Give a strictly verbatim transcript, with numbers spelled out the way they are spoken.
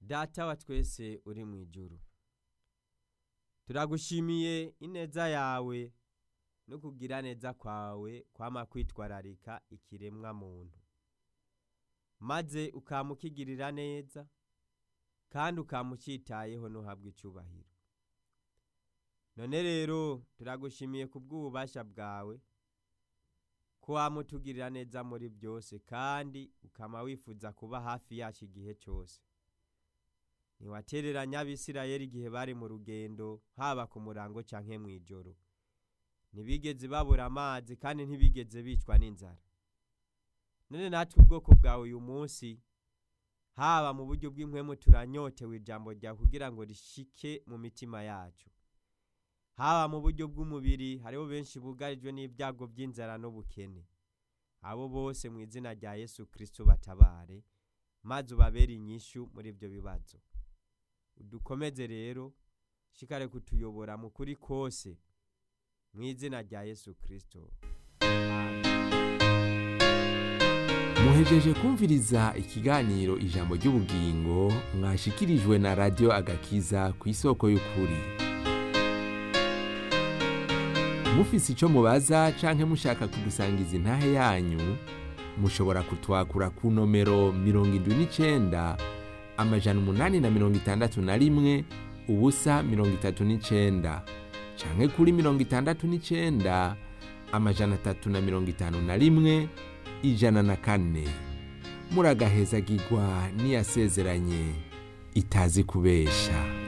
Data wa twese uri mu ijuru, turagushimiye ineza yawe no kugira neza kwawe kwama kwitwararika ikiremwa muntu, maze ukamukigirira neza kandi ukamucitayeho ntuhabwe icubahiro. None rero turagushimiye kubw'ububasha bwawe ko wamutugirira neza muri byose kandi ukama wifuza kuba hafi yacu igihe cyose. Niwatereranya Abisirayeli igihe bari mu rugendo, haba ku murango canke mw'ijoro. Ntibigeze babura amazi kandi ntibigeze bicwa n'inzara. None natwe ubwoko bwawe uyu munsi, haba mu buryo bw'impwemu turanyotewe ijambo ryawe kugira ngo rishike mu mitima yacu. Haba mu buryo bw'umubiri, hariho benshi bugarijwe n'ibyago by'inzara n'ubukene. Abo bose mu izina rya Yesu Kristo batabare, maze ubabere inyishu muri ibyo bibazo. Udukomeze rero, shikare kutuyobora mu kuri kose, mu izina rya Yesu Kristo. Muhejeje kumviriza ikiganiro ijambo ry'ubugingo mwashikirijwe na Radio Agakiza ku isoko y'ukuri. Mufise ico mubaza canke mushaka kudusangiza intahe yanyu, mushobora kutwakura ku nomero mirongo indwi n'icenda amajana umunani na mirongo itandatu na rimwe ubusa mirongo itatu n'icenda canke kuri mirongo itandatu n'icenda amajana atatu na mirongo itanu na rimwe ijana na kane. Muragahezagirwa n'iyasezeranye itazi kubesha.